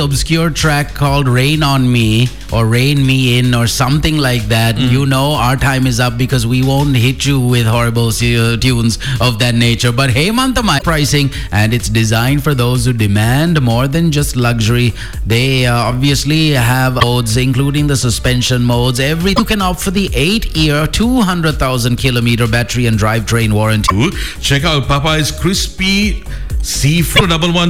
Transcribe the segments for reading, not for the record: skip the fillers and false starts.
obscure track called Rain on Me or Rain Me In or something like that, you know our time is up because we won't hit you with horrible tunes of that nature. But Hemantamai pricing, and it's designed for those who demand more than just luxury. They obviously have modes, including the suspension modes. You can opt for the 8-year, 200,000 kilometer battery and drivetrain warranty. Check out Popeye's Crispy Seafood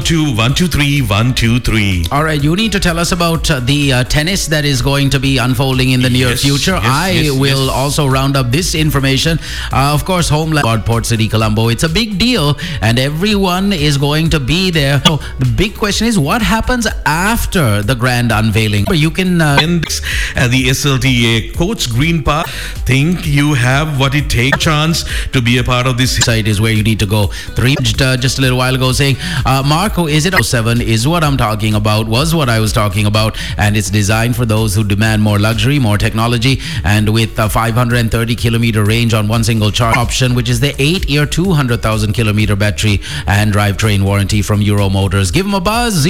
112-123-123. All right, you need to tell us about the tennis that is going to be unfolding in the near future. I will also round up this information. Of course, Homeland, Port City, Colombo. It's a big deal, and everyone is going to be there. So the big question is, what happens after the grand unveiling? You can at the SLTA Coach Green Park. Think you have what it takes chance to be a part of this site is where you need to go. Just a little while ago saying, Marco, is it 07 is what I'm talking about, was what I was talking about, and it's designed for those who demand more luxury, more technology, and with a 530 kilometer range on one single charge option, which is the 8-year 200,000 kilometer battery and drivetrain warranty from Euro Motors. Give them a buzz,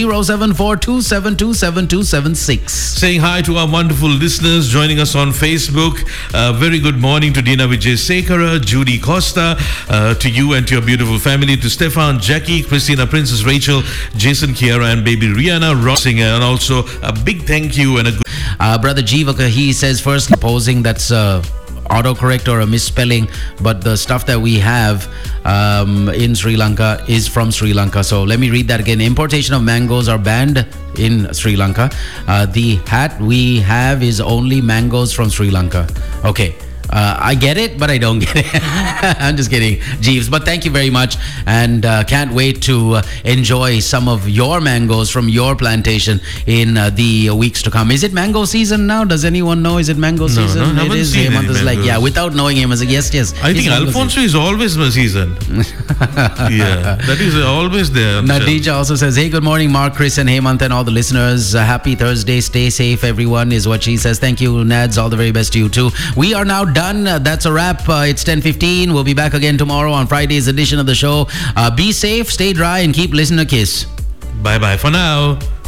07427272276. Saying hi to our wonderful listeners joining us on Facebook. Very good morning to Dina Vijay Sekara, Judy Costa, to you and to your beautiful family, to Stefan, Jackie, Christina, Princess Rachel, Jason, Kiara, and baby Rihanna Rossinger, and also a big thank you and a good Brother Jivaka, he says, first posing that's autocorrect or a misspelling, but the stuff that we have in Sri Lanka is from Sri Lanka. So let me read that again. Importation of mangoes are banned in Sri Lanka. The hat we have is only mangoes from Sri Lanka. Okay. I get it, but I don't get it. I'm just kidding, Jeeves. But thank you very much, and can't wait to enjoy some of your mangoes from your plantation in the weeks to come. Is it mango season now? Does anyone know? Is it mango season? No, it is. Hemant is like, yeah, without knowing him, I was like, yes. I think Alfonso is always the season. Yeah, that is always there. Nadija also says, hey, good morning, Mark, Chris, and Hemant, and all the listeners. Happy Thursday. Stay safe, everyone, is what she says. Thank you, Nads. All the very best to you, too. We are now done. That's a wrap. It's 10:15. We'll be back again tomorrow on Friday's edition of the show. Be safe, stay dry, and keep listening to Kiss. Bye-bye for now.